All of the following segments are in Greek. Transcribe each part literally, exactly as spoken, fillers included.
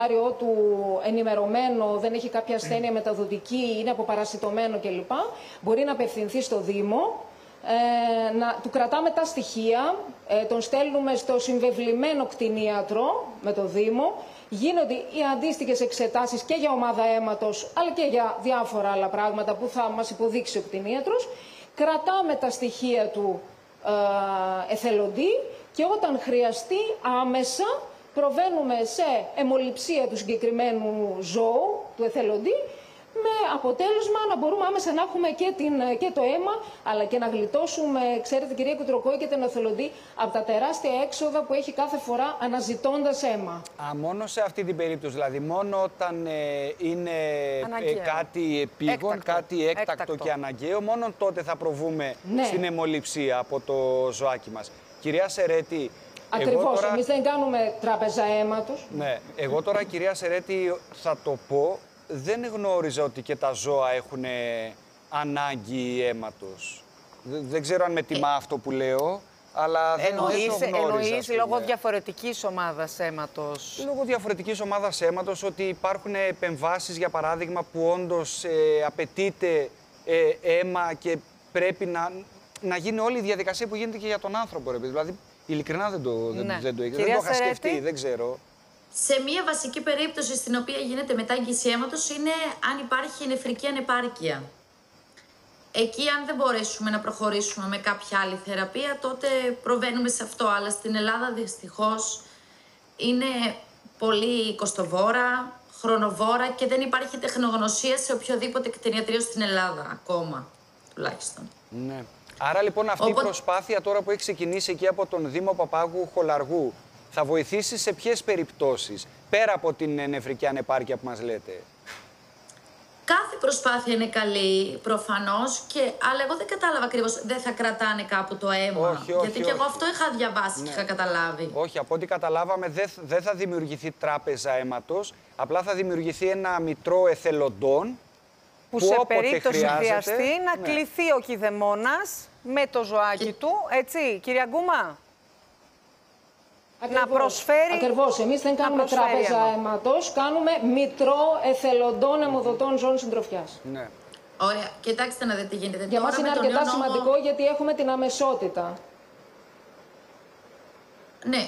του ενημερωμένο, δεν έχει κάποια ασθένεια μεταδοτική, είναι αποπαρασιτωμένο κλπ. Μπορεί να απευθυνθεί στο Δήμο, ε, να, του κρατάμε τα στοιχεία, ε, τον στέλνουμε στο συμβεβλημένο κτηνίατρο με το Δήμο, γίνονται οι αντίστοιχες εξετάσεις και για ομάδα αίματος, αλλά και για διάφορα άλλα πράγματα που θα μας υποδείξει ο κτηνίατρος. Κρατάμε τα στοιχεία του ε, εθελοντή και όταν χρειαστεί άμεσα προβαίνουμε σε αιμοληψία του συγκεκριμένου ζώου, του εθελοντή, με αποτέλεσμα να μπορούμε άμεσα να έχουμε και, την, και το αίμα, αλλά και να γλιτώσουμε, ξέρετε κυρία Κουτροκόη, και τον εθελοντή από τα τεράστια έξοδα που έχει κάθε φορά αναζητώντας αίμα. Α, μόνο σε αυτή την περίπτωση, δηλαδή μόνο όταν ε, είναι ε, κάτι επίγον, έκτακτο. κάτι έκτακτο, έκτακτο και αναγκαίο, μόνο τότε θα προβούμε ναι. στην αιμοληψία από το ζωάκι μας. Κυρία Σερέτη, ακριβώς, τώρα... εμείς δεν κάνουμε τράπεζα αίματος. Ναι, εγώ τώρα κυρία Σερέτη θα το πω, δεν γνώριζα ότι και τα ζώα έχουν ανάγκη αίματος. Δεν ξέρω αν με τιμά αυτό που λέω, αλλά δεν, εννοείς, δεν το γνώριζα. Εννοείς λόγω διαφορετικής ομάδας αίματος. Λόγω διαφορετικής ομάδας αίματος, ότι υπάρχουν επεμβάσεις, για παράδειγμα, που όντως ε, απαιτείται ε, αίμα και πρέπει να, να γίνει όλη η διαδικασία που γίνεται και για τον άνθρωπο. Ρε. Δηλαδή, ειλικρινά δεν το, ναι. δεν, δεν το, δεν το είχα σκεφτεί, δεν ξέρω. Σε μία βασική περίπτωση στην οποία γίνεται μετάγγιση αίματος είναι αν υπάρχει νεφρική ανεπάρκεια. Εκεί αν δεν μπορέσουμε να προχωρήσουμε με κάποια άλλη θεραπεία, τότε προβαίνουμε σε αυτό. Αλλά στην Ελλάδα δυστυχώς είναι πολύ κοστοβόρα, χρονοβόρα και δεν υπάρχει τεχνογνωσία σε οποιοδήποτε κτηνιατρίο στην Ελλάδα ακόμα, τουλάχιστον. Ναι. Άρα λοιπόν αυτή Οπότε... η προσπάθεια τώρα που έχει ξεκινήσει εκεί από τον Δήμο Παπάγου Χολαργού θα βοηθήσει σε ποιες περιπτώσεις, πέρα από την νεφρική ανεπάρκεια που μας λέτε? Κάθε προσπάθεια είναι καλή, προφανώς, και... αλλά εγώ δεν κατάλαβα ακριβώς, δεν θα κρατάνε κάπου το αίμα. Όχι, όχι, γιατί όχι. και εγώ αυτό είχα διαβάσει ναι. και είχα καταλάβει. Όχι, από ό,τι καταλάβαμε δεν δε θα δημιουργηθεί τράπεζα αίματος, απλά θα δημιουργηθεί ένα μητρό εθελοντών, που, που σε όποτε περίπτωση χρειάζεται, χρειαστεί να ναι. κληθεί ο κηδεμόνας με το ζωάκι και... του, έτσι, κυρία Γκούμα. Ακριβώς. Να προσφέρει... Ακριβώς. Εμείς δεν κάνουμε τράπεζα αίματος, κάνουμε μητρό εθελοντών αιμοδοτών ζώων συντροφιάς. Ναι. Ωραία. Κοιτάξτε να δείτε τι γίνεται. Για μας είναι αρκετά σημαντικό νόμο... γιατί έχουμε την αμεσότητα. Ναι.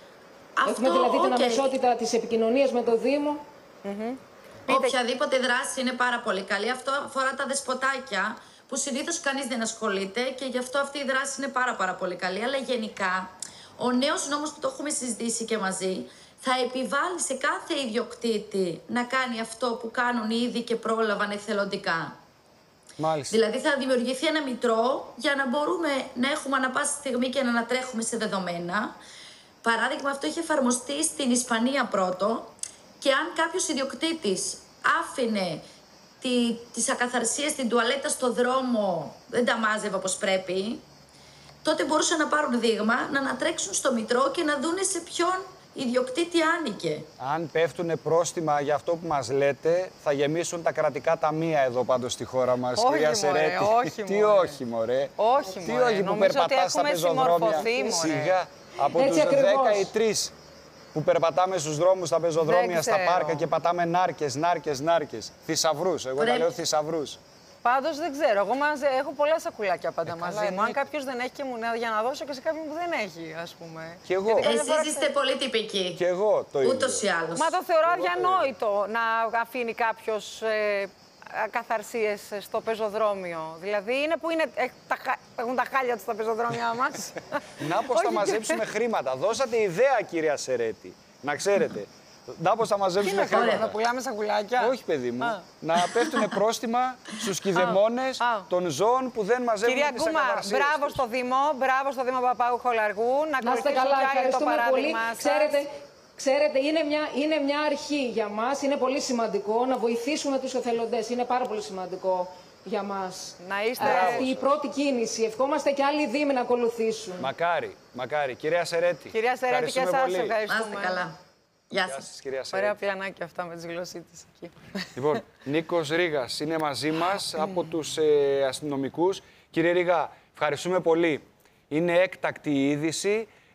Έχουμε Αυτό, δηλαδή okay. την αμεσότητα της επικοινωνίας με το Δήμο. Mm-hmm. Οποιαδήποτε δράση είναι πάρα πολύ καλή. Αυτό αφορά τα δεσποτάκια που συνήθως κανείς δεν ασχολείται και γι' αυτό αυτή η δράση είναι πάρα πάρα πολύ καλή. Αλλά γενικά ο νέος νόμος που το έχουμε συζητήσει και μαζί θα επιβάλλει σε κάθε ιδιοκτήτη να κάνει αυτό που κάνουν ήδη και πρόλαβαν εθελοντικά. Μάλιστα. Δηλαδή θα δημιουργηθεί ένα μητρό για να μπορούμε να έχουμε ανα πάσα στιγμή και να ανατρέχουμε σε δεδομένα. Παράδειγμα, αυτό είχε εφαρμοστεί στην Ισπανία πρώτο και αν κάποιος ιδιοκτήτης άφηνε τη, τις ακαθαρσίες στην τουαλέτα στο δρόμο, δεν τα μάζευε όπως πρέπει, τότε μπορούσαν να πάρουν δείγμα, να ανατρέξουν στο μητρό και να δούνε σε ποιον ιδιοκτήτη άνοικε. Αν πέφτουν πρόστιμα για αυτό που μας λέτε, θα γεμίσουν τα κρατικά ταμεία εδώ πάντως στη χώρα μας, όχι, κυρία μωρέ, Σερέτη. όχι, Τι όχι, μωρέ. Όχι, Τι μωρέ. όχι που περπατάς στα πεζοδρόμια. Σιγά, από έτσι τους ακριβώς. δέκα ή τρεις που περπατάμε στους δρόμους, στα πεζοδρόμια, στα πάρκα και πατάμε νάρκες, νάρκες, νάρκες. Θησαυρούς. Εγώ τα λέω θησαυρούς. Πάντως δεν ξέρω. Εγώ μαζε... έχω πολλά σακουλάκια πάντα ε, μαζί μου. Αν κάποιος δεν έχει και μου για να δώσω και σε κάποιον που δεν έχει, ας πούμε. Και εγώ. Εσείς είστε πολύ τυπικοί. Και εγώ το ίδιο. Ούτως ή άλλως. Μα το θεωρώ αδιανόητο να αφήνει κάποιος ε, καθαρσίες στο πεζοδρόμιο. Δηλαδή είναι που είναι, ε, τα, έχουν τα χάλια τους στα πεζοδρόμια μας. Να πώς θα μαζέψουμε χρήματα. Δώσατε ιδέα, κυρία Σερέτη. Να ξέρετε. Να πώς θα μαζέψουμε Τι χρήματα. Να πουλάμε σακουλάκια. Όχι, παιδί μου. Α. Να πέφτουν πρόστιμα στους κηδεμόνες των ζώων που δεν μαζεύουν κυρία τις Γκούμα, ακαθαρσίες μπράβο τους. στο Δήμο, μπράβο στο Δήμο Παπάγου Χολαργού. Να, να είστε καλά, ευχαριστούμε το πολύ. Σας. Ξέρετε, ξέρετε είναι, μια, είναι μια αρχή για μας, είναι πολύ σημαντικό να βοηθήσουμε τους εθελοντές. Είναι πάρα πολύ σημαντικό για μας. Να είστε... Αυτή η πρώτη κίνηση. Ευχόμαστε και άλλοι δήμοι να ακολουθήσουν. Μακάρι, μακάρι. Κυρία Σερέτη. Κυρία Σερέτη και εσάς ευχαριστούμε. Να είστε καλά. Γεια σας. σας, κυρία Σερέτη. Ωραία πλανάκια αυτά με τις γλωσσίτες εκεί. Λοιπόν, Νίκος Ρήγας είναι μαζί μας από τους ε, αστυνομικούς. Κύριε Ρήγα, ευχαριστούμε πολύ. Είναι έκτακτη η είδηση.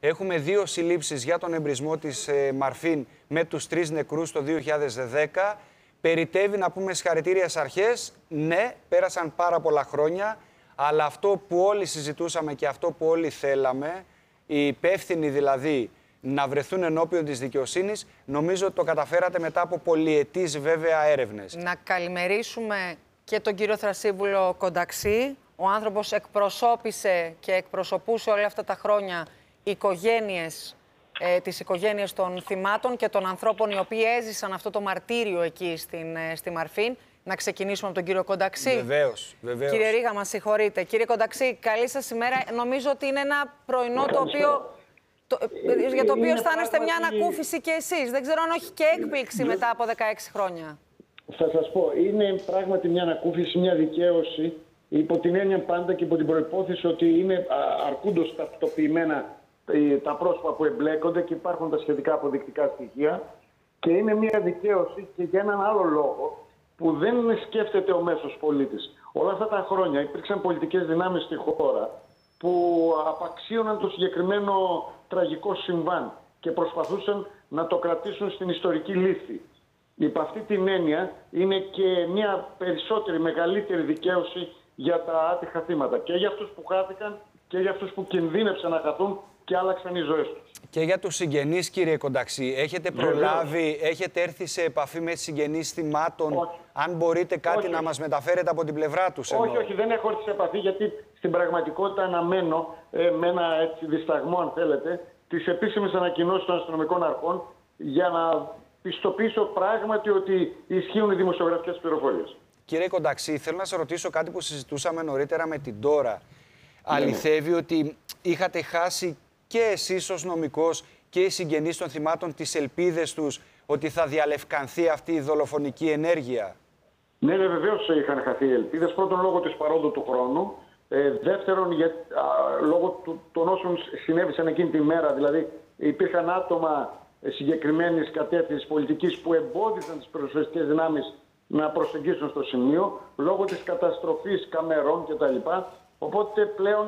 Έχουμε δύο συλλήψεις για τον εμπρισμό της ε, Μαρφίν με τους τρεις νεκρούς το δύο χιλιάδες δέκα. Περιτεύει να πούμε συγχαρητήρια στις αρχές. Ναι, πέρασαν πάρα πολλά χρόνια, αλλά αυτό που όλοι συζητούσαμε και αυτό που όλοι θέλαμε, οι υπεύθυνοι δηλαδή να βρεθούν ενώπιον της δικαιοσύνης, νομίζω ότι το καταφέρατε μετά από πολυετής βέβαια έρευνες. Να καλημερίσουμε και τον κύριο Θρασίβουλο Κονταξή. Ο άνθρωπος εκπροσώπησε και εκπροσωπούσε όλα αυτά τα χρόνια οικογένειες, ε, τις οικογένειες των θυμάτων και των ανθρώπων οι οποίοι έζησαν αυτό το μαρτύριο εκεί στην, ε, στη Μαρφίν. Να ξεκινήσουμε από τον κύριο Κονταξή. Βεβαίως, βεβαίως. Κύριε Ρήγα, μας συγχωρείτε. Κύριε Κονταξή, καλή σας ημέρα. Νομίζω ότι είναι ένα πρωινό το οποίο, το, για το οποίο είναι αισθάνεστε πράγματι... μια ανακούφιση και εσείς. Δεν ξέρω αν όχι και έκπληξη μετά από δεκαέξι χρόνια. Θα σας πω, είναι πράγματι μια ανακούφιση, μια δικαίωση, υπό την έννοια πάντα και υπό την προϋπόθεση ότι είναι αρκούντως ταυτοποιημένα τα πρόσωπα που εμπλέκονται και υπάρχουν τα σχετικά αποδεικτικά στοιχεία. Και είναι μια δικαίωση και για έναν άλλο λόγο που δεν σκέφτεται ο μέσος πολίτης. Όλα αυτά τα χρόνια υπήρξαν πολιτικές δυνάμεις στη χώρα που απαξίωναν το συγκεκριμένο τραγικό συμβάν και προσπαθούσαν να το κρατήσουν στην ιστορική λύθη. Υπ' αυτή την έννοια είναι και μια περισσότερη, μεγαλύτερη δικαίωση για τα άτυχα θύματα. Και για αυτούς που χάθηκαν και για αυτούς που κινδύνευσαν να χαθούν και άλλαξαν οι ζωές τους. Και για τους συγγενείς, κύριε Κονταξή, έχετε προλάβει, έχετε έρθει σε επαφή με συγγενείς θυμάτων, όχι. Αν μπορείτε κάτι όχι. να μας μεταφέρετε από την πλευρά τους? Όχι, εννοώ. όχι, δεν έχω έρθει σε επαφή, γιατί στην πραγματικότητα αναμένω ε, με ένα έτσι, δισταγμό, αν θέλετε, τις επίσημες ανακοινώσεις των αστυνομικών αρχών για να πιστοποιήσω πράγματι ότι ισχύουν οι δημοσιογραφικές πληροφορίες. Κύριε Κονταξή, θέλω να σας ρωτήσω κάτι που συζητούσαμε νωρίτερα με την Ντόρα. Ναι. Αληθεύει ότι είχατε χάσει και εσείς ως νομικός και οι συγγενείς των θυμάτων τις ελπίδες τους ότι θα διαλευκανθεί αυτή η δολοφονική ενέργεια? Ναι, ναι, βεβαίως είχαν χαθεί οι ελπίδες. Πρώτον, λόγω της παρόντου του χρόνου. Ε, δεύτερον, για, α, λόγω του, των όσων συνέβησαν εκείνη τη μέρα. Δηλαδή, υπήρχαν άτομα συγκεκριμένης κατεύθυνσης πολιτικής που εμπόδισαν τις πυροσβεστικές δυνάμεις να προσεγγίσουν στο σημείο, λόγω της καταστροφής καμερών κτλ. Οπότε πλέον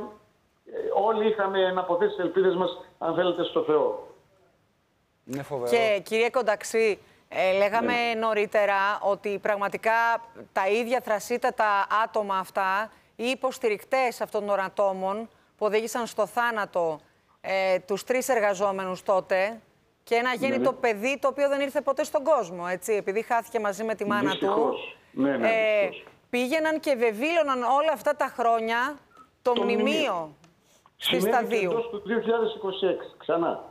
όλοι είχαμε να αποθέσει τις ελπίδες μας, αν θέλετε, στο Θεό. Είναι φοβερό. Και κύριε Κονταξή, ε, λέγαμε ναι. νωρίτερα ότι πραγματικά τα ίδια θρασίτατα άτομα αυτά, οι υποστηρικτές αυτών των ατόμων που οδήγησαν στο θάνατο ε, τους τρεις εργαζόμενους τότε και ένα γέννητο ναι, ναι. παιδί το οποίο δεν ήρθε ποτέ στον κόσμο, έτσι, επειδή χάθηκε μαζί με τη μάνα δυστυχώς. του. Ναι, ναι, ε, πήγαιναν και βεβήλωναν όλα αυτά τα χρόνια το, το μνημείο. μνημείο. Στη Σταδίου. Εντός του δύο χιλιάδες είκοσι έξι, ξανά.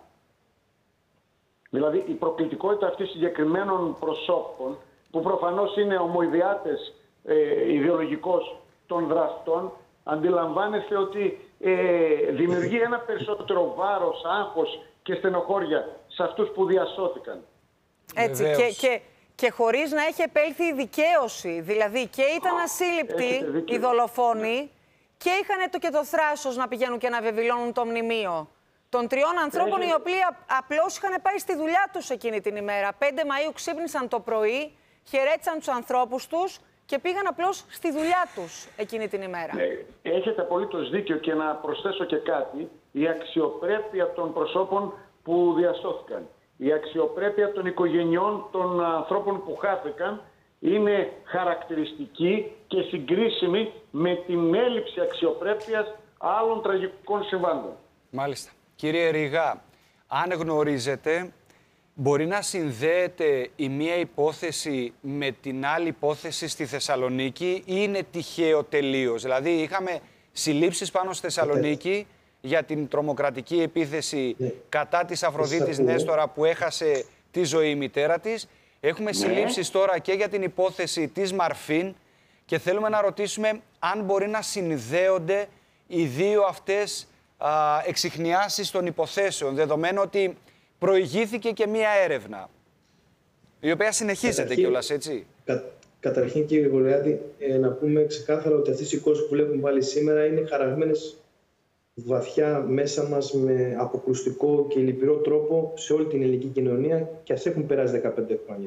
Δηλαδή η προκλητικότητα αυτής συγκεκριμένων προσώπων, που προφανώς είναι ομοειδιάτες ε, ιδεολογικώς των δραστών, αντιλαμβάνεστε ότι ε, δημιουργεί ένα περισσότερο βάρος, άγχος και στενοχώρια σε αυτούς που διασώθηκαν. Έτσι, και, και, και χωρίς να έχει επέλθει η δικαίωση. Δηλαδή και ήταν ασύλληπτοι οι δολοφόνοι, και είχαν το και το θράσος να πηγαίνουν και να βεβηλώνουν το μνημείο των τριών ανθρώπων Έχει... οι οποίοι απλώς είχαν πάει στη δουλειά τους εκείνη την ημέρα. πέντε Μαΐου ξύπνησαν το πρωί, χαιρέτησαν τους ανθρώπους τους και πήγαν απλώς στη δουλειά τους εκείνη την ημέρα. Έχετε απολύτως δίκιο, και να προσθέσω και κάτι. Η αξιοπρέπεια των προσώπων που διασώθηκαν, η αξιοπρέπεια των οικογενειών των ανθρώπων που χάθηκαν είναι χαρακτηριστική και συγκρίσιμη με την έλλειψη αξιοπρέπειας άλλων τραγικών συμβάντων. Μάλιστα. Κύριε Ρήγα, αν γνωρίζετε, μπορεί να συνδέεται η μία υπόθεση με την άλλη υπόθεση στη Θεσσαλονίκη ή είναι τυχαίο τελείως? Δηλαδή, είχαμε συλλήψεις πάνω στη Θεσσαλονίκη για την τρομοκρατική επίθεση ναι. κατά της Αφροδίτης Νέστορα που έχασε τη ζωή η μητέρα της. Έχουμε ναι. συλλήψεις τώρα και για την υπόθεση της Μαρφίν και θέλουμε να ρωτήσουμε αν μπορεί να συνδέονται οι δύο αυτές α, εξιχνιάσεις των υποθέσεων, δεδομένου ότι προηγήθηκε και μία έρευνα, η οποία συνεχίζεται κιόλας, έτσι. Κα, καταρχήν, κύριε Γρηγοριάδη, ε, να πούμε ξεκάθαρα ότι αυτές οι εικόνες που βλέπουμε πάλι σήμερα είναι χαραγμένες βαθιά μέσα μας με αποκρουστικό και λυπηρό τρόπο σε όλη την ελληνική κοινωνία, και ας έχουν περάσει δεκαπέντε χρόνια,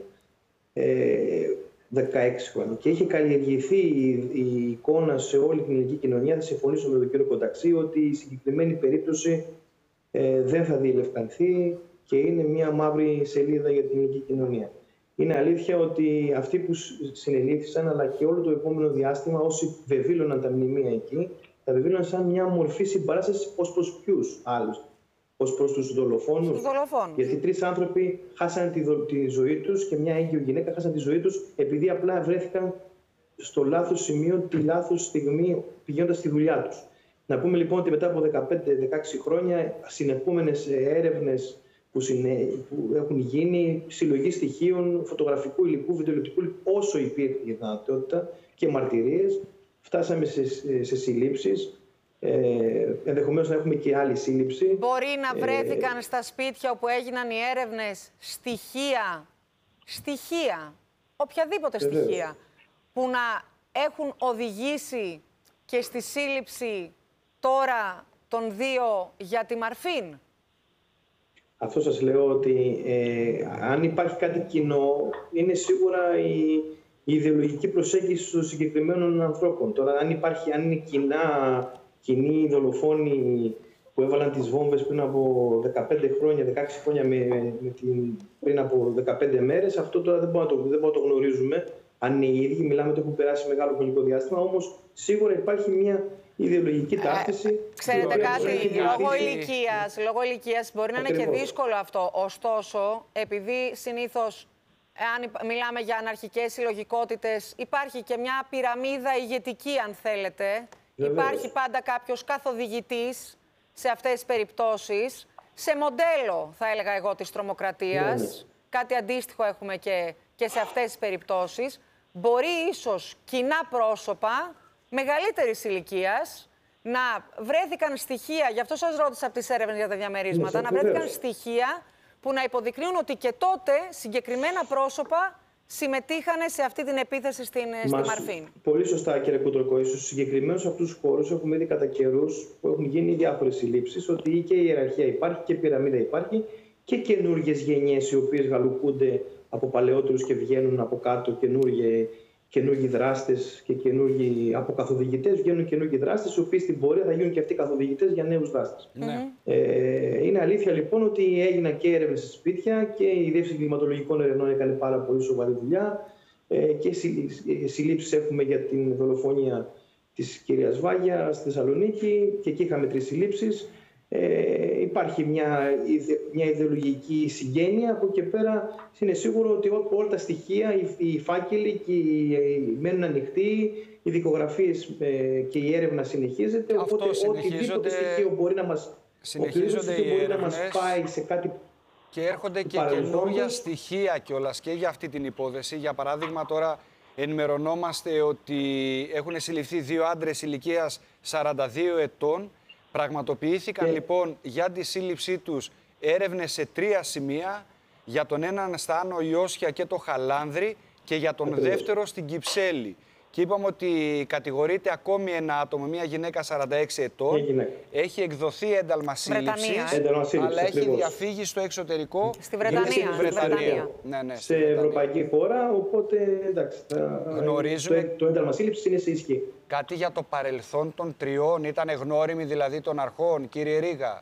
ε, δεκαέξι χρόνια. Και είχε καλλιεργηθεί η, η εικόνα σε όλη την ελληνική κοινωνία. Θα συμφωνήσω με τον κύριο Κονταξή ότι η συγκεκριμένη περίπτωση ε, δεν θα διελευκανθεί και είναι μια μαύρη σελίδα για την ελληνική κοινωνία. Είναι αλήθεια ότι αυτοί που συνελήφθησαν, αλλά και όλο το επόμενο διάστημα, όσοι βεβήλωναν τα μνημεία εκεί, τα βεβήλωναν σαν μια μορφή συμπαράσταση ως προς ποιους άλλους. Ως προς τους δολοφόνους. Γιατί τρεις άνθρωποι χάσανε τη, τη ζωή τους και μια έγκυο γυναίκα χάσανε τη ζωή τους επειδή απλά βρέθηκαν στο λάθος σημείο, τη λάθος στιγμή πηγαίνοντας στη δουλειά τους. Να πούμε λοιπόν ότι μετά από δεκαπέντε δεκαέξι χρόνια συνεχόμενες έρευνες που, συνε... που έχουν γίνει, συλλογή στοιχείων, φωτογραφικού υλικού, βιντεοηλεκτρικού υλικού, όσο υπήρχε η δυνατότητα και μαρτυρίες, φτάσαμε σε, σε συλλήψεις. Ε, ενδεχομένως να έχουμε και άλλη σύλληψη. Μπορεί να βρέθηκαν ε, στα σπίτια όπου έγιναν οι έρευνες στοιχεία, στοιχεία, οποιαδήποτε βεβαίως. στοιχεία, που να έχουν οδηγήσει και στη σύλληψη τώρα των δύο για τη Μαρφίν. Αυτό σας λέω ότι ε, αν υπάρχει κάτι κοινό, είναι σίγουρα η, η ιδεολογική προσέγγιση των συγκεκριμένων ανθρώπων. Τώρα, αν υπάρχει, αν είναι κοινά, κοινοί δολοφόνοι που έβαλαν τις βόμβες πριν από δεκαπέντε χρόνια, δεκαέξι χρόνια με, με την, πριν από δεκαπέντε μέρες, αυτό τώρα δεν μπορούμε να το, δεν μπορούμε να το γνωρίζουμε. Αν είναι οι ίδιοι, μιλάμε ότι έχουν περάσει μεγάλο χρονικό διάστημα, όμως σίγουρα υπάρχει μια ιδεολογική ταύτιση. Ε, ξέρετε κάτι, λόγω ηλικίας, λόγω ηλικίας μπορεί να Ακριβώς. είναι και δύσκολο αυτό. Ωστόσο, επειδή συνήθως, αν μιλάμε για αναρχικές συλλογικότητες, υπάρχει και μια πυραμίδα ηγετική, αν θέλετε. Βεβαίως. Υπάρχει πάντα κάποιος καθοδηγητής σε αυτές τις περιπτώσεις, σε μοντέλο, θα έλεγα εγώ, της τρομοκρατίας. Βεβαίως. Κάτι αντίστοιχο έχουμε και, και σε αυτές τις περιπτώσεις. Μπορεί ίσως κοινά πρόσωπα μεγαλύτερης ηλικίας να βρέθηκαν στοιχεία, γι' αυτό σας ρώτησα από τις έρευνες για τα διαμερίσματα, ναι, να βρέθηκαν στοιχεία που να υποδεικνύουν ότι και τότε συγκεκριμένα πρόσωπα συμμετείχανε σε αυτή την επίθεση στην, στη Μαρφίν. Πολύ σωστά, κύριε Κουτροκόη. Στους συγκεκριμένους αυτούς τους χώρους έχουμε δει κατά καιρούς που έχουν γίνει διάφορες συλλήψεις ότι και η ιεραρχία υπάρχει και η πυραμίδα υπάρχει και καινούργιες γενιές οι οποίες γαλουχούνται από παλαιότερους και βγαίνουν από κάτω καινούργιοι, καινούργιοι δράστες και καινούργιοι από καθοδηγητές. Βγαίνουν καινούργιοι δράστες, οι οποίοι στην πορεία θα γίνουν και αυτοί καθοδηγητές για νέους δράστες. Ναι. Ε, είναι αλήθεια λοιπόν ότι έγιναν και έρευνες σε σπίτια και η Διεύθυνση Κλιματολογικών Ερευνών έκανε πάρα πολύ σοβαρή δουλειά. Ε, και συλλήψεις έχουμε για την δολοφονία της κυρίας Βάγια στη Θεσσαλονίκη και εκεί είχαμε τρεις συλλήψεις. Ε, υπάρχει μια, μια ιδεολογική συγγένεια. Από εκεί πέρα είναι σίγουρο ότι όλα τα στοιχεία, οι, οι φάκελοι και οι, οι, μένουν ανοιχτοί, οι δικογραφίες ε, και η έρευνα συνεχίζεται. Αυτό οπότε οτιδήποτε στοιχείο μπορεί να μας, συνεχίζονται οι μπορεί να μας έρευνες πάει σε κάτι. Και έρχονται και καινούργια στοιχεία κιόλας και για αυτή την υπόθεση. Για παράδειγμα, τώρα ενημερωνόμαστε ότι έχουν συλληφθεί δύο άντρες ηλικίας σαράντα δύο ετών. Πραγματοποιήθηκαν και... λοιπόν για τη σύλληψή τους έρευνες σε τρία σημεία. Για τον έναν στα Άνω Ιώσια και το Χαλάνδρη και για τον Ακριβώς. δεύτερο στην Κυψέλη. Και είπαμε ότι κατηγορείται ακόμη ένα άτομο, μια γυναίκα σαράντα έξι ετών. Έχει εκδοθεί ένταλμα σύλληψης, αλλά έχει ακριβώς. διαφύγει στο εξωτερικό. Στη Βρετανία. Στη Βρετανία. Ναι, ναι, σε ευρωπαϊκή χώρα, οπότε εντάξει, γνωρίζουμε... το, το ένταλμα σύλληψης είναι σε ισχύ. Κάτι για το παρελθόν των τριών, ήταν γνώριμοι δηλαδή των αρχών, κύριε Ρήγα?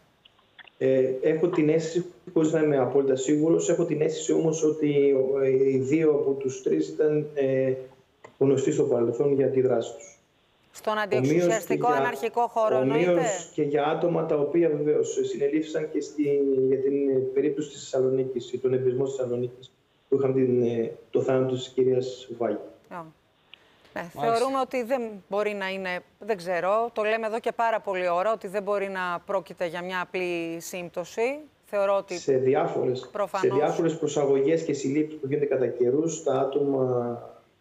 Ε, έχω την αίσθηση, χωρίς να είμαι απόλυτα σίγουρος, έχω την αίσθηση όμως ότι οι δύο από τους τρεις ήταν ε, γνωστοί στο παρελθόν για τη δράση τους. Στον αντιεξουσιαστικό αναρχικό χώρο, εννοείται. Ομοίως και για άτομα τα οποία βεβαίως συνελήφθησαν και στη, για την περίπτωση της Θεσσαλονίκης, τον εμπισμό της Θεσσαλονίκης, που είχαμε την, το θάνατο της κυρίας Βάγη. Yeah. Ναι, θεωρούμε ότι δεν μπορεί να είναι, δεν ξέρω, το λέμε εδώ και πάρα πολλή ώρα, ότι δεν μπορεί να πρόκειται για μια απλή σύμπτωση. Θεωρώ ότι σε διάφορες, προφανώς... σε διάφορες προσαγωγές και συλλήψεις που γίνονται κατά καιρούς, τα άτομα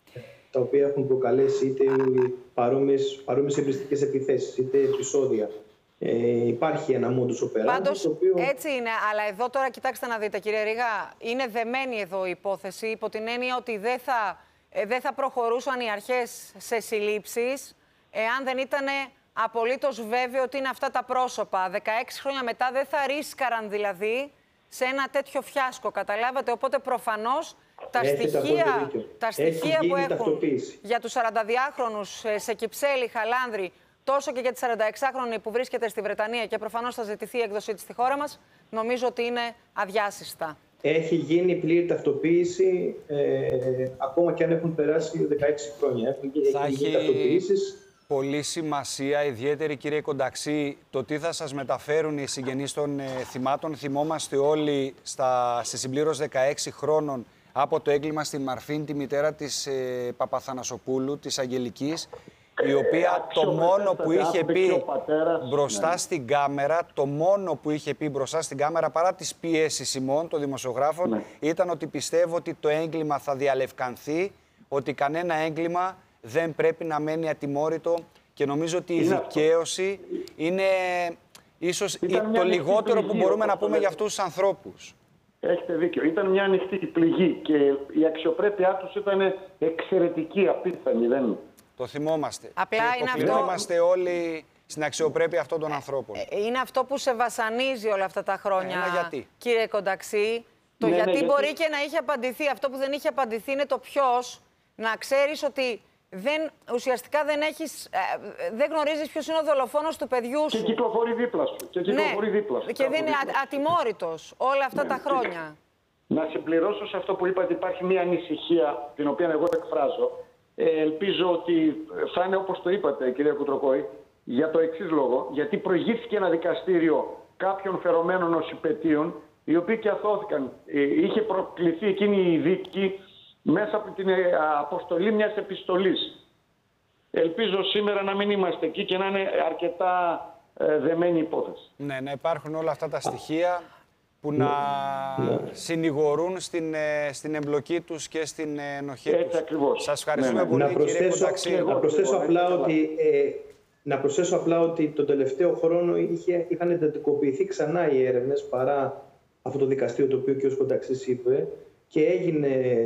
τα οποία έχουν προκαλέσει είτε παρόμοιες, παρόμοιες εμπριστικές επιθέσεις, είτε επεισόδια. Ε, υπάρχει ένα modus operandi. Πάντως, το οποίο... έτσι είναι. Αλλά εδώ τώρα, κοιτάξτε να δείτε, κύριε Ρήγα, είναι δεμένη εδώ η υπόθεση, υπό την έννοια ότι δεν θα, ε, δεν θα προχωρούσαν οι αρχές σε συλλήψεις, εάν δεν ήταν απολύτως βέβαιο ότι είναι αυτά τα πρόσωπα. δεκαέξι χρόνια μετά δεν θα ρίσκαραν δηλαδή σε ένα τέτοιο φιάσκο, καταλάβατε. Οπότε προφανώς τα Έχετε στοιχεία, τα στοιχεία που έχουν ταυτοποίηση. για τους σαρανταδυάχρονους σε Κυψέλη, Χαλάνδρη, τόσο και για τη σαρανταεξάχρονη που βρίσκεται στη Βρετανία και προφανώς θα ζητηθεί η έκδοσή της στη χώρα μας, νομίζω ότι είναι αδιάσυστα. Έχει γίνει πλήρη ταυτοποίηση, ε, ακόμα και αν έχουν περάσει δεκαέξι χρόνια. Έχουν θα γίνει έχει ταυτοποιήσεις. Πολύ σημασία, ιδιαίτερη κύριε Κονταξή, το τι θα σας μεταφέρουν οι συγγενείς των ε, θυμάτων. Θυμόμαστε όλοι στα, στη συμπλήρωση δεκαέξι χρόνων από το έγκλημα στην Μαρφίν, τη μητέρα της ε, Παπαθανασοπούλου, της Αγγελικής, η οποία το μόνο που είχε πει πατέρας, μπροστά ναι. στην κάμερα, το μόνο που είχε πει μπροστά στην κάμερα, παρά τις πιέσεις ημών των δημοσιογράφων, ναι. ήταν ότι πιστεύω ότι το έγκλημα θα διαλευκανθεί, ότι κανένα έγκλημα δεν πρέπει να μένει ατιμόρυτο και νομίζω ότι η δικαίωση είναι ίσως το λιγότερο πληγή, που μπορούμε να πούμε για αυτούς τους ανθρώπους. Έχετε δίκιο. Ήταν μια ανοιχτή πληγή και η αξιοπρέπειά τους ήταν εξαιρετική, απίθανη. Δεν... Το θυμόμαστε. Απλά και είναι το θυμόμαστε αυτό... όλοι στην αξιοπρέπεια αυτών των ανθρώπων. Είναι αυτό που σε βασανίζει όλα αυτά τα χρόνια, Ένα γιατί. Κύριε Κονταξή. Το ναι, γιατί ναι, μπορεί γιατί... και να είχε απαντηθεί. Αυτό που δεν είχε απαντηθεί είναι το ποιος. Να ξέρεις ότι δεν, ουσιαστικά δεν, έχεις, ε, δεν γνωρίζεις ποιος είναι ο δολοφόνος του παιδιού σου. Και κυκλοφορεί δίπλα σου. Και κυκλοφορεί ναι. δίπλα σου. Και δεν είναι ατιμόρυτος όλα αυτά ναι, τα χρόνια. Να συμπληρώσω σε αυτό που είπατε, υπάρχει μια ανησυχία, την οποία εγώ εκφράζω. Ε, ελπίζω ότι θα είναι όπως το είπατε, κυρία Κουτροκόη, για το εξής λόγο. Γιατί προηγήθηκε ένα δικαστήριο κάποιων φερομένων ως υπαιτίων, οι οποίοι και αθώθηκαν. Ε, είχε προκληθεί εκείνη η δίκη μέσα από την αποστολή μιας επιστολής. Ελπίζω σήμερα να μην είμαστε εκεί και να είναι αρκετά ε, δεμένη υπόθεση. Ναι, να υπάρχουν όλα αυτά τα στοιχεία που να ναι. συνηγορούν στην, στην εμπλοκή τους και στην ενοχή Έτσι τους. Ακριβώς. Σας ευχαριστούμε ναι, ναι. να πολύ, προσθέσω, κύριε Κονταξή. Να προσθέσω, απλά ότι, ε, να προσθέσω απλά ότι τον τελευταίο χρόνο είχε, είχαν εντατικοποιηθεί ξανά οι έρευνες παρά αυτό το δικαστήριο το οποίο και ο Κονταξής είπε, και έγινε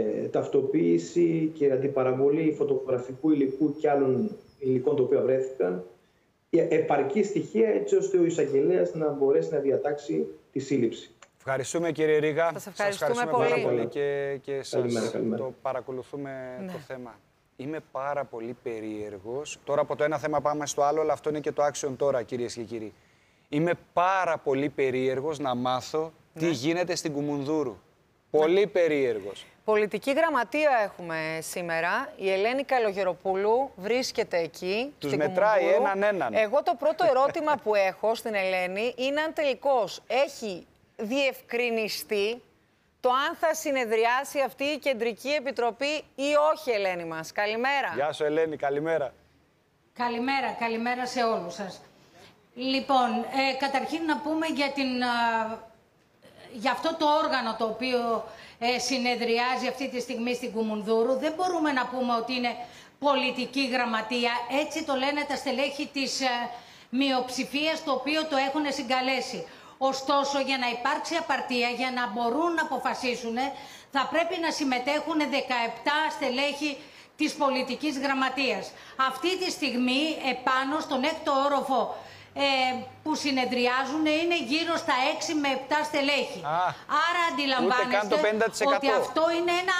ταυτοποίηση και αντιπαραβολή φωτογραφικού υλικού και άλλων υλικών τα οποία βρέθηκαν, επαρκή στοιχεία έτσι ώστε ο εισαγγελέας να μπορέσει να διατάξει τη σύλληψη. Ευχαριστούμε κύριε Ρίγα. Σας ευχαριστούμε, Σας ευχαριστούμε πολύ. πάρα πολύ και, και σας καλημέρα, καλημέρα. το παρακολουθούμε ναι. το θέμα. Είμαι πάρα πολύ περίεργος. Τώρα από το ένα θέμα πάμε στο άλλο, αλλά αυτό είναι και το action τώρα, κυρίες και κύριοι. Είμαι πάρα πολύ περίεργος να μάθω ναι. τι γίνεται στην Κουμουνδούρου. Πολύ περίεργος. Πολιτική γραμματεία έχουμε σήμερα. Η Ελένη Καλογεροπούλου βρίσκεται εκεί. Τους στην μετράει Κουμουνδούρου. έναν έναν. Εγώ το πρώτο ερώτημα που έχω στην Ελένη είναι αν τελικώς έχει διευκρινιστεί το αν θα συνεδριάσει αυτή η Κεντρική Επιτροπή ή όχι, Ελένη μας. Καλημέρα. Γεια σου, Ελένη. Καλημέρα. Καλημέρα. Καλημέρα σε όλους σας. Λοιπόν, ε, καταρχήν να πούμε για την... Α, για αυτό το όργανο το οποίο ε, συνεδριάζει αυτή τη στιγμή στην Κουμουνδούρου. Δεν μπορούμε να πούμε ότι είναι πολιτική γραμματεία. Έτσι το λένε τα στελέχη της ε, μειοψηφίας, το οποίο το έχουν συγκαλέσει. Ωστόσο, για να υπάρξει απαρτία, για να μπορούν να αποφασίσουν, θα πρέπει να συμμετέχουν δεκαεπτά στελέχη της πολιτικής γραμματείας. Αυτή τη στιγμή, επάνω στον έκτο όροφο, Ε, που συνεδριάζουν είναι γύρω στα έξι με επτά στελέχη. Α, άρα αντιλαμβάνεστε ότι αυτό είναι ένα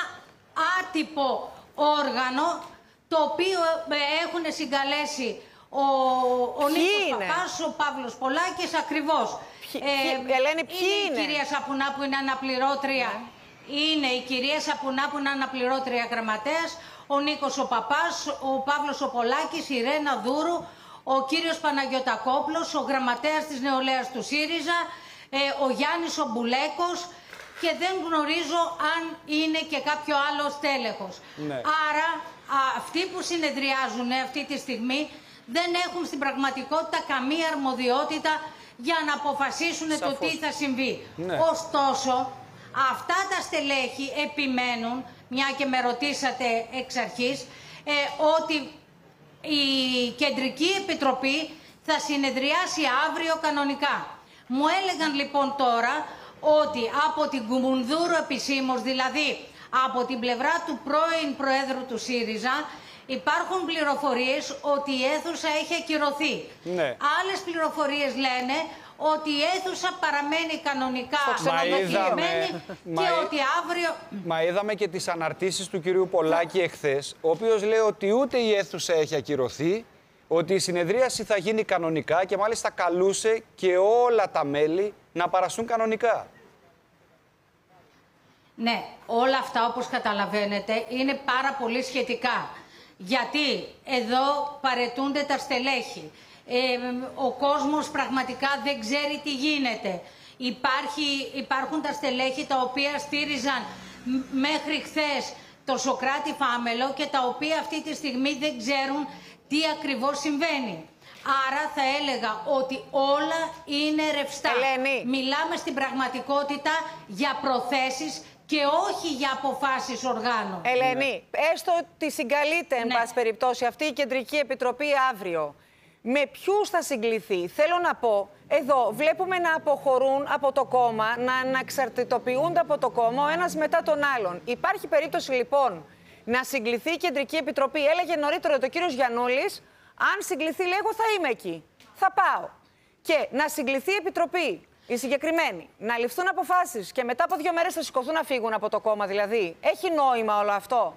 άτυπο όργανο το οποίο ε, έχουν συγκαλέσει ο, ο Νίκος Παπάς, ο Παύλος Πολάκης ακριβώς. Ποιοι, ε, Ελένη, ποιοι είναι, είναι η κυρία Σαπουνά που είναι αναπληρώτρια. Ναι. Είναι η κυρία Σαπουνά που είναι αναπληρώτρια γραμματέας, ο Νίκος ο Παπάς, ο Παύλος ο Πολάκης, η Ρένα Δούρου, ο κύριος Παναγιωτακόπλος, ο γραμματέας της νεολαίας του ΣΥΡΙΖΑ, ε, ο Γιάννης ο Μπουλέκος και δεν γνωρίζω αν είναι και κάποιο άλλο στέλεχος. Ναι. Άρα α, αυτοί που συνεδριάζουν αυτή τη στιγμή δεν έχουν στην πραγματικότητα καμία αρμοδιότητα για να αποφασίσουν Σαφώς. το τι θα συμβεί. Ναι. Ωστόσο, αυτά τα στελέχη επιμένουν, μια και με ρωτήσατε εξ αρχής, ε, ότι η Κεντρική Επιτροπή θα συνεδριάσει αύριο κανονικά. Μου έλεγαν λοιπόν τώρα ότι από την Κουμουνδούρου επισήμως, δηλαδή από την πλευρά του πρώην Προέδρου του ΣΥΡΙΖΑ, υπάρχουν πληροφορίες ότι η αίθουσα έχει ακυρωθεί. Ναι. Άλλες πληροφορίες λένε ότι η αίθουσα παραμένει κανονικά ξενοδοχημένη και μα... ότι αύριο... Μα είδαμε και τις αναρτήσεις του κυρίου Πολάκη εχθές, ο οποίος λέει ότι ούτε η αίθουσα έχει ακυρωθεί, ότι η συνεδρίαση θα γίνει κανονικά και μάλιστα καλούσε και όλα τα μέλη να παραστούν κανονικά. Ναι, όλα αυτά όπως καταλαβαίνετε είναι πάρα πολύ σχετικά. Γιατί εδώ παρετούνται τα στελέχη. Ε, ο κόσμος πραγματικά δεν ξέρει τι γίνεται. Υπάρχει, υπάρχουν τα στελέχη τα οποία στήριζαν μέχρι χθες το Σωκράτη Φάμελο και τα οποία αυτή τη στιγμή δεν ξέρουν τι ακριβώς συμβαίνει. Άρα θα έλεγα ότι όλα είναι ρευστά. Ελένη. Μιλάμε στην πραγματικότητα για προθέσεις και όχι για αποφάσεις οργάνων. Ελένη, έστω ότι συγκαλείται, εν Ναι. πάση περιπτώσει, αυτή η Κεντρική Επιτροπή αύριο. Με ποιους θα συγκληθεί? Θέλω να πω, εδώ βλέπουμε να αποχωρούν από το κόμμα, να αναξαρτητοποιούνται από το κόμμα ο ένας μετά τον άλλον. Υπάρχει περίπτωση λοιπόν να συγκληθεί η Κεντρική Επιτροπή? Έλεγε νωρίτερα το κύριος Γιαννούλης, αν συγκληθεί, λέει, εγώ θα είμαι εκεί. Θα πάω. Και να συγκληθεί η Επιτροπή, η συγκεκριμένη, να ληφθούν αποφάσεις και μετά από δύο μέρες θα σηκωθούν να φύγουν από το κόμμα, δηλαδή. Έχει νόημα όλο αυτό?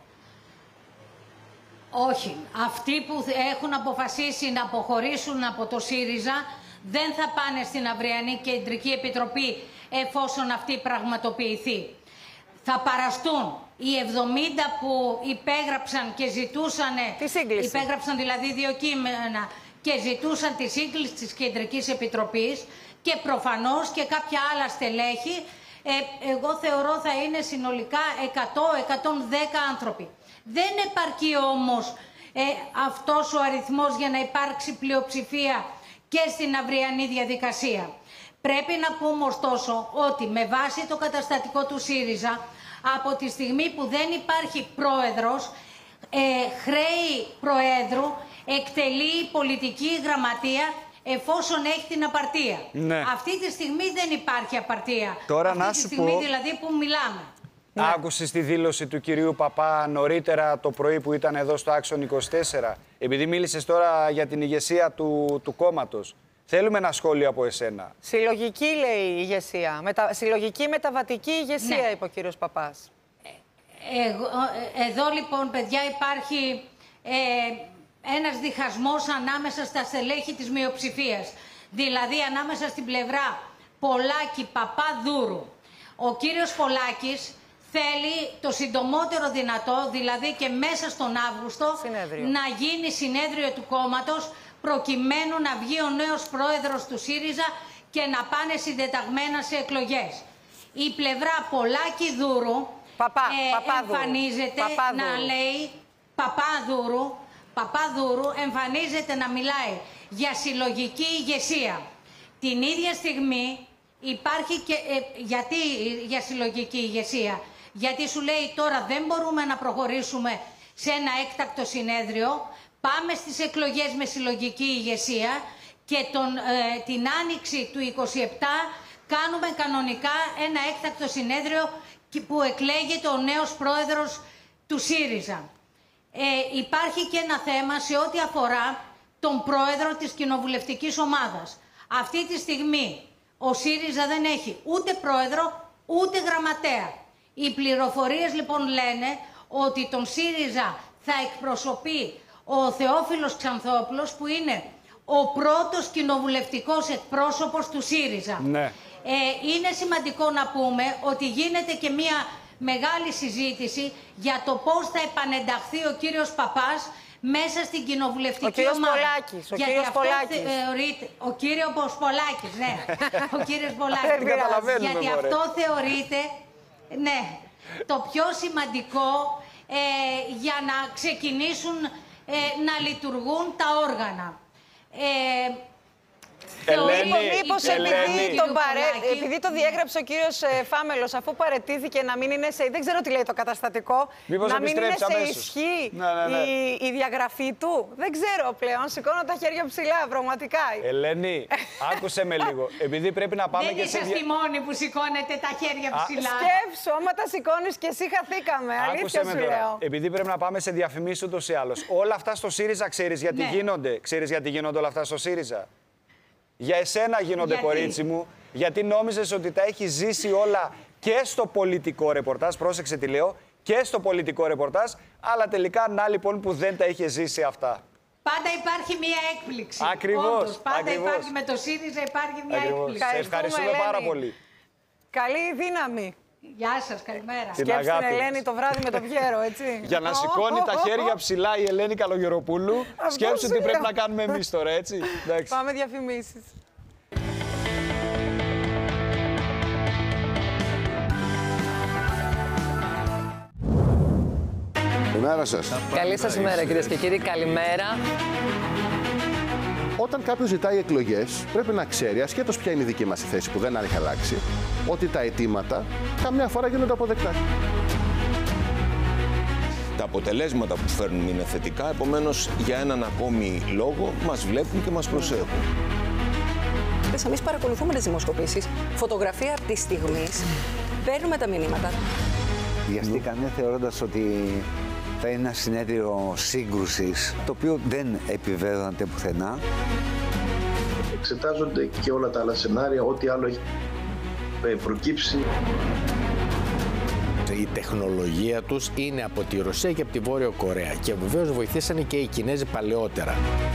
Όχι. Αυτοί που έχουν αποφασίσει να αποχωρήσουν από το ΣΥΡΙΖΑ δεν θα πάνε στην αυριανή Κεντρική Επιτροπή εφόσον αυτή πραγματοποιηθεί. Θα παραστούν οι εβδομήντα που υπέγραψαν και ζητούσαν, τη σύγκληση. υπέγραψαν δηλαδή δύο κείμενα και ζητούσαν τη σύγκληση της Κεντρικής Επιτροπής και προφανώς και κάποια άλλα στελέχη. Ε, εγώ θεωρώ θα είναι συνολικά εκατό με εκατόν δέκα άνθρωποι. Δεν επαρκεί όμως ε, αυτός ο αριθμός για να υπάρξει πλειοψηφία και στην αυριανή διαδικασία. Πρέπει να πούμε ωστόσο ότι με βάση το καταστατικό του ΣΥΡΙΖΑ, από τη στιγμή που δεν υπάρχει πρόεδρος, ε, χρέη προέδρου εκτελεί η πολιτική γραμματεία εφόσον έχει την απαρτία. Ναι. Αυτή τη στιγμή δεν υπάρχει απαρτία. Τώρα Αυτή να τη σου στιγμή πω... δηλαδή που μιλάμε. Ναι. Άκουσες τη δήλωση του κυρίου Παπά νωρίτερα το πρωί που ήταν εδώ στο Άξον είκοσι τέσσερα. Επειδή μίλησες τώρα για την ηγεσία του, του κόμματος. Θέλουμε ένα σχόλιο από εσένα. Συλλογική, λέει η ηγεσία. Μετα... Συλλογική μεταβατική ηγεσία, Ναι. είπε ο κύριος Παπάς. Εγώ, εδώ λοιπόν, παιδιά, υπάρχει ε, ένας διχασμός ανάμεσα στα στελέχη της μειοψηφίας. Δηλαδή ανάμεσα στην πλευρά Πολάκη-Παπά-Δούρου. Ο κύριος Πολάκης θέλει το συντομότερο δυνατό, δηλαδή και μέσα στον Αύγουστο, συνέδριο. να γίνει συνέδριο του κόμματος, προκειμένου να βγει ο νέος πρόεδρος του ΣΥΡΙΖΑ και να πάνε συντεταγμένα σε εκλογές. Η πλευρά Πολάκη-Δούρου Παπά, ε, Παπάδουρου. εμφανίζεται Παπάδουρου. να λέει Παπάδουρου, Παπάδουρου εμφανίζεται να μιλάει για συλλογική ηγεσία. Την ίδια στιγμή υπάρχει και... Ε, γιατί για συλλογική ηγεσία? Γιατί σου λέει τώρα δεν μπορούμε να προχωρήσουμε σε ένα έκτακτο συνέδριο, πάμε στις εκλογές με συλλογική ηγεσία και τον, ε, την άνοιξη του είκοσι επτά κάνουμε κανονικά ένα έκτακτο συνέδριο που εκλέγεται ο νέος πρόεδρος του ΣΥΡΙΖΑ. Ε, υπάρχει και ένα θέμα σε ό,τι αφορά τον πρόεδρο της κοινοβουλευτικής ομάδας. Αυτή τη στιγμή ο ΣΥΡΙΖΑ δεν έχει ούτε πρόεδρο ούτε γραμματέα. Οι πληροφορίες λοιπόν λένε ότι τον ΣΥΡΙΖΑ θα εκπροσωπεί ο Θεόφιλος Ξανθόπουλος, που είναι ο πρώτος κοινοβουλευτικός εκπρόσωπος του ΣΥΡΙΖΑ. Ναι. Ε, είναι σημαντικό να πούμε ότι γίνεται και μία μεγάλη συζήτηση για το πώς θα επανενταχθεί ο κύριος Παπάς μέσα στην κοινοβουλευτική ο κύριος ομάδα. Πολάκης, ο Γιατί κύριος αυτό Πολάκης. θεωρείται, ο κύριος Πολάκης, ναι. ο κύριος Πολάκης. Δεν καταλαβαίνουμε, Γιατί μωρέ. αυτό θεωρείται, ναι, το πιο σημαντικό ε, για να ξεκινήσουν ε, να λειτουργούν τα όργανα. Ε, Ελένη, Μήπως Ελένη. επειδή, τον παρέ... Πολάκη. επειδή το διέγραψε ο κύριος ε, Φάμελος, αφού παραιτήθηκε, να μην είναι σε... Δεν ξέρω τι λέει το καταστατικό. Μήπως να μην είναι επιστρέψει σε αμέσως. ισχύ Ναι, ναι, ναι. Η, η διαγραφή του. Δεν ξέρω πλέον. Σηκώνω τα χέρια ψηλά, πραγματικά. Ελένη, άκουσε με λίγο. Επειδή πρέπει να πάμε δεν και σε... είσαστε δια- οι μόνοι που σηκώνετε τα χέρια ψηλά. Σκέψου, άμα τα σηκώνει και εσύ χαθήκαμε. Άκουσε Αλήθεια με σου τώρα. λέω. Επειδή πρέπει να πάμε σε διαφημίσεις ούτως ή άλλως. Όλα αυτά στο ΣΥΡΙΖΑ ξέρεις γιατί Ναι. γίνονται. Ξέρεις γιατί γίνονται όλα αυτά στο ΣΥΡΙΖΑ. Για εσένα γίνονται, Γιατί? κορίτσι μου, γιατί νόμιζες ότι τα έχεις ζήσει όλα και στο πολιτικό ρεπορτάζ, πρόσεξε τι λέω, και στο πολιτικό ρεπορτάζ, αλλά τελικά να λοιπόν που δεν τα είχε ζήσει αυτά. Πάντα υπάρχει μία έκπληξη. Ακριβώς. Όντως, πάντα ακριβώς. υπάρχει με το ΣΥΡΙΖΑ, υπάρχει μία Ακριβώς. έκπληξη. Σε ευχαριστούμε Ελένη. πάρα πολύ. Καλή δύναμη. Γεια σας, καλημέρα. Την Σκέψτε την αγάπη Ελένη μας. το βράδυ με το Πιέρο, έτσι. Για να σηκώνει τα χέρια ψηλά η Ελένη Καλογεροπούλου, σκέψου τι είναι. πρέπει να κάνουμε εμείς τώρα, έτσι. Εντάξει. Πάμε διαφημίσεις. Καλημέρα σας. Καλή σας ημέρα, κυρίες και κύριοι. Καλημέρα. Όταν κάποιος ζητάει εκλογές, πρέπει να ξέρει, ασχέτως ποια είναι η δική μας θέση που δεν έχει αλλάξει, ότι τα αιτήματα καμιά φορά γίνονται αποδεκτά. Τα αποτελέσματα που φέρνουν είναι θετικά, επομένως για έναν ακόμη λόγο μας βλέπουν και μας προσέχουν. Εμείς παρακολουθούμε τις δημοσκοπήσεις, φωτογραφία από τη στιγμή, παίρνουμε τα μηνύματα. Βιαστήκαμε θεωρώντας ότι θα είναι ένα συνέδριο σύγκρουσης, το οποίο δεν επιβεβαιώνεται πουθενά. Εξετάζονται και όλα τα άλλα σενάρια, ό,τι άλλο έχει προκύψει. Η τεχνολογία τους είναι από τη Ρωσία και από τη Βόρειο Κορέα και βεβαίως βοηθήσανε και οι Κινέζοι παλαιότερα.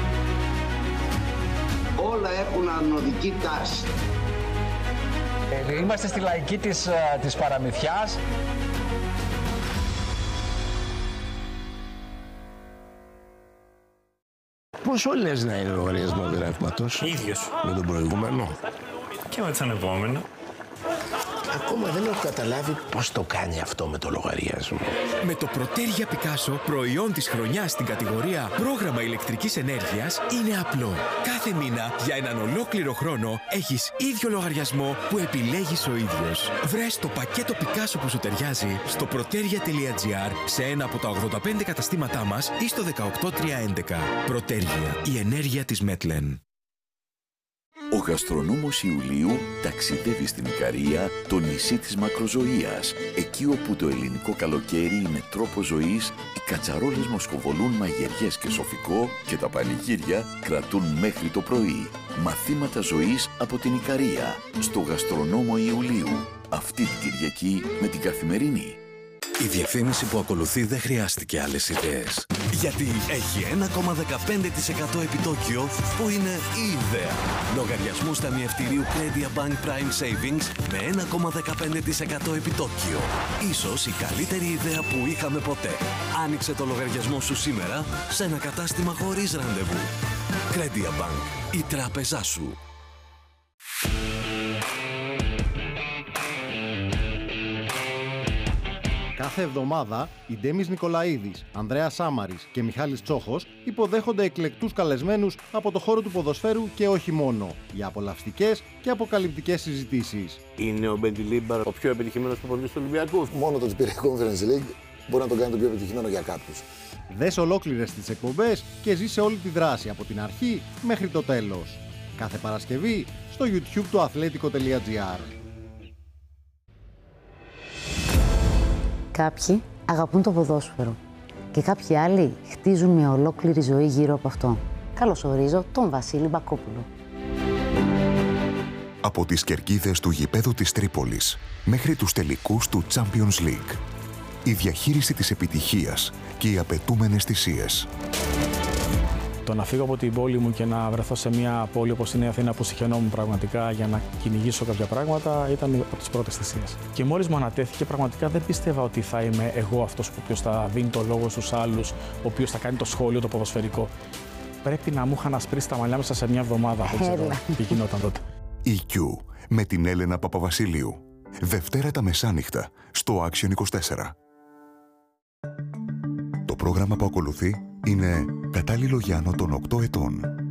Όλα έχουν ανωδική τάση. Ε, είμαστε στη λαϊκή της, της παραμυθιάς. Πόσο λες να είναι ο λογαριασμός ρεύματος? Ίδιος. Με τον προηγούμενο. Και με τον επόμενο. Ακόμα δεν έχω καταλάβει πώς το κάνει αυτό με το λογαριασμό. Με το Protergia Picasso, προϊόν της χρονιάς στην κατηγορία πρόγραμμα ηλεκτρικής ενέργειας, είναι απλό. Κάθε μήνα, για έναν ολόκληρο χρόνο, έχεις ίδιο λογαριασμό που επιλέγεις ο ίδιος. Βρες το πακέτο Picasso που σου ταιριάζει στο protergia τελεία gr, σε ένα από τα ογδόντα πέντε καταστήματά μας ή στο δεκαοκτώ τριακόσια έντεκα. Protergia, η ενέργεια της Μέτλεν. Ο γαστρονόμος Ιουλίου ταξιδεύει στην Ικαρία, το νησί της μακροζωίας. Εκεί όπου το ελληνικό καλοκαίρι είναι τρόπος ζωής, οι κατσαρόλες μοσχοβολούν μαγειριές και σοφικό και τα πανηγύρια κρατούν μέχρι το πρωί. Μαθήματα ζωής από την Ικαρία, στο γαστρονόμο Ιουλίου. Αυτή την Κυριακή με την Καθημερινή. Η διαφήμιση που ακολουθεί δεν χρειάστηκε άλλες ιδέες. Γιατί έχει ένα κόμμα δεκαπέντε τοις εκατό επιτόκιο που είναι η ιδέα. Λογαριασμούς ταμιευτηρίου Credit Bank Prime Savings με ένα κόμμα δεκαπέντε τοις εκατό επιτόκιο. Ίσως η καλύτερη ιδέα που είχαμε ποτέ. Άνοιξε το λογαριασμό σου σήμερα σε ένα κατάστημα χωρίς ραντεβού. Credit Bank, η τράπεζά σου. Κάθε εβδομάδα, οι Ντέμις Νικολαίδης, Ανδρέας Σάμαρης και Μιχάλης Τσόχος υποδέχονται εκλεκτούς καλεσμένους από το χώρο του ποδοσφαίρου και όχι μόνο, για απολαυστικές και αποκαλυπτικές συζητήσεις. Είναι ο Μπεντιλίμπαρ ο πιο επιτυχημένος προπονητής του Ολυμπιακού? Μόνο το ότι πήρε Conference League μπορεί να το κάνει το πιο επιτυχημένο για κάποιους. Δες ολόκληρες τις εκπομπές και ζήσε όλη τη δράση από την αρχή μέχρι το τέλος. Κάθε Παρασκευή στο YouTube του αθλέτικο τελεία gr. Κάποιοι αγαπούν το ποδόσφαιρο και κάποιοι άλλοι χτίζουν μια ολόκληρη ζωή γύρω από αυτό. Καλωσορίζω τον Βασίλη Μπακόπουλο. Από τις κερκίδες του γηπέδου της Τρίπολης μέχρι τους τελικούς του Champions League. Η διαχείριση της επιτυχίας και οι απαιτούμενες θυσίες. Το να φύγω από την πόλη μου και να βρεθώ σε μια πόλη όπως είναι η Αθήνα που συχαινόμουν πραγματικά για να κυνηγήσω κάποια πράγματα ήταν από τις πρώτες θυσίες. Και μόλις μου ανατέθηκε, πραγματικά δεν πίστευα ότι θα είμαι εγώ αυτός ο οποίος θα δίνει το λόγο στους άλλους, ο οποίος θα κάνει το σχόλιο, το ποδοσφαιρικό. Πρέπει να μου είχαν ασπρίσει τα μαλλιά μέσα σε μια εβδομάδα. Δεν ξέρω τι γινόταν τότε. Η Q με την Έλενα Παπαβασιλείου. Δευτέρα τα μεσάνυχτα στο Action είκοσι τέσσερα. Το πρόγραμμα που ακολουθεί είναι κατάλληλο για άνω των οκτώ ετών.